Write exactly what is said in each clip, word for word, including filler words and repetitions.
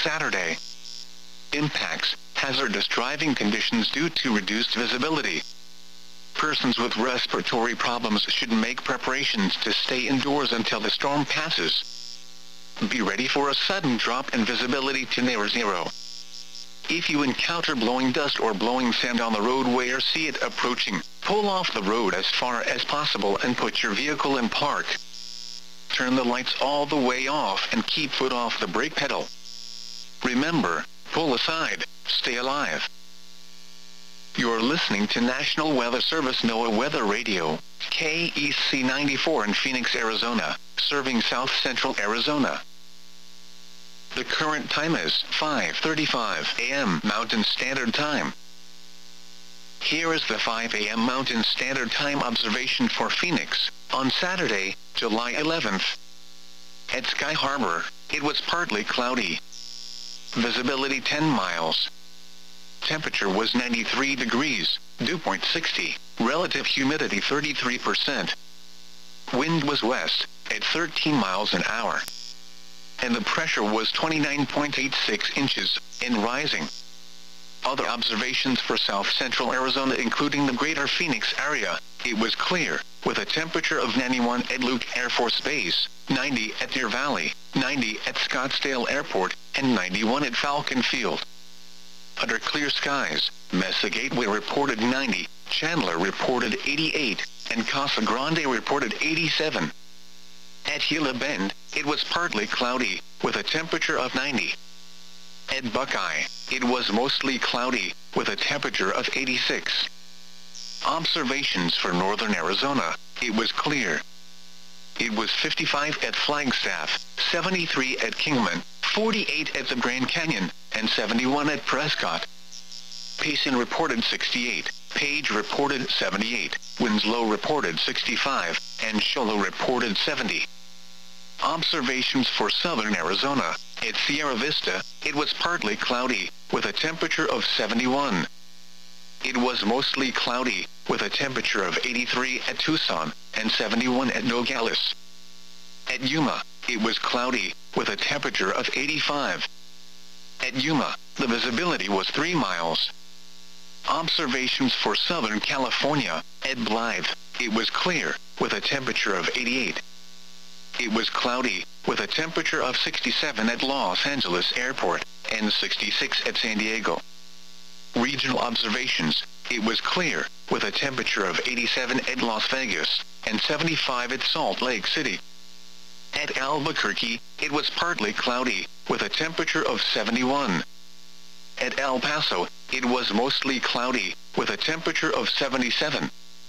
Saturday. Impacts, hazardous driving conditions due to reduced visibility. Persons with respiratory problems should make preparations to stay indoors until the storm passes. Be ready for a sudden drop in visibility to near zero. If you encounter blowing dust or blowing sand on the roadway or see it approaching, pull off the road as far as possible and put your vehicle in park. Turn the lights all the way off and keep foot off the brake pedal. Remember, pull aside, stay alive. You're listening to National Weather Service NOAA Weather Radio, K E C ninety-four in Phoenix, Arizona, serving South Central Arizona. The current time is five thirty-five a m Mountain Standard Time. Here is the five a m Mountain Standard Time observation for Phoenix, on Saturday, July eleventh. At Sky Harbor, it was partly cloudy. Visibility ten miles. Temperature was ninety-three degrees, dew point sixty, relative humidity thirty-three percent. Wind was west, at thirteen miles an hour. And the pressure was twenty-nine point eight six inches, and rising. Other observations for South Central Arizona including the greater Phoenix area, it was clear, with a temperature of ninety-one at Luke Air Force Base, ninety at Deer Valley, ninety at Scottsdale Airport, and ninety-one at Falcon Field. Under clear skies, Mesa Gateway reported ninety, Chandler reported eighty-eight, and Casa Grande reported eighty-seven. At Gila Bend, it was partly cloudy, with a temperature of ninety. At Buckeye, it was mostly cloudy, with a temperature of eighty-six. Observations for northern Arizona, it was clear. It was fifty-five at Flagstaff, seventy-three at Kingman, forty-eight at the Grand Canyon, and seventy-one at Prescott. Payson reported sixty-eight, Page reported seventy-eight, Winslow reported sixty-five, and Show Low reported seventy. Observations for southern Arizona, at Sierra Vista, it was partly cloudy, with a temperature of seventy-one. It was mostly cloudy, with a temperature of eighty-three at Tucson, and seventy-one at Nogales. At Yuma, it was cloudy, with a temperature of eighty-five. At Yuma, the visibility was three miles. Observations for Southern California, at Blythe, it was clear, with a temperature of eighty-eight. It was cloudy, with a temperature of sixty-seven at Los Angeles Airport, and sixty-six at San Diego. Regional observations, it was clear, with a temperature of eighty-seven at Las Vegas, and seventy-five at Salt Lake City. At Albuquerque, it was partly cloudy, with a temperature of seventy-one. At El Paso, it was mostly cloudy, with a temperature of seventy-seven.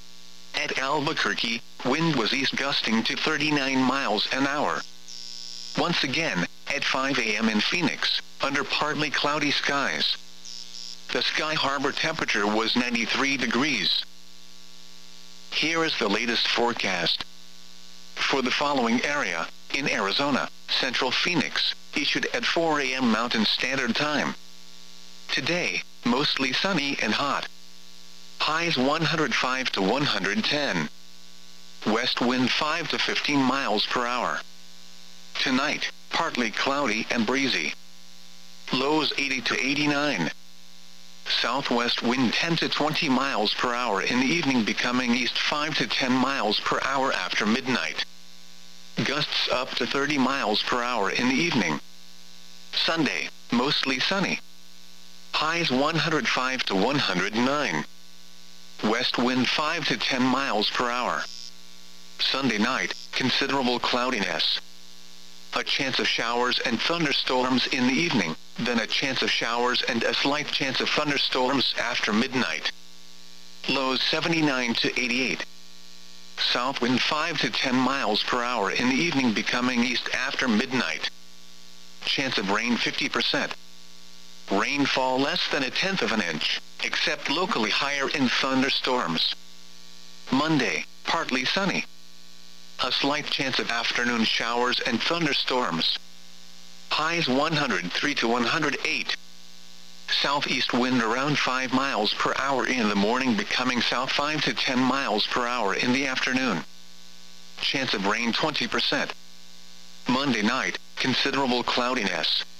At Albuquerque, wind was east gusting to thirty-nine miles an hour. Once again, at five a m in Phoenix, under partly cloudy skies. The Sky Harbor temperature was ninety-three degrees. Here is the latest forecast. For the following area, in Arizona, Central Phoenix, issued at four a m Mountain Standard Time. Today, mostly sunny and hot. Highs one hundred five to one hundred ten. West wind five to fifteen miles per hour. Tonight, partly cloudy and breezy. Lows eighty to eighty-nine. Southwest wind ten to twenty miles per hour in the evening, becoming east five to ten miles per hour after midnight. Gusts up to thirty miles per hour in the evening. Sunday, mostly sunny. Highs one hundred five to one hundred nine. West wind five to ten miles per hour. Sunday night, considerable cloudiness. A chance of showers and thunderstorms in the evening, then a chance of showers and a slight chance of thunderstorms after midnight. Lows seventy-nine to eighty-eight. South wind five to ten miles per hour in the evening, becoming east after midnight. Chance of rain fifty percent. Rainfall less than a tenth of an inch, except locally higher in thunderstorms. Monday, partly sunny. A slight chance of afternoon showers and thunderstorms. Highs one hundred three to one hundred eight. Southeast wind around five miles per hour in the morning, becoming south five to ten miles per hour in the afternoon. Chance of rain twenty percent. Monday night, considerable cloudiness.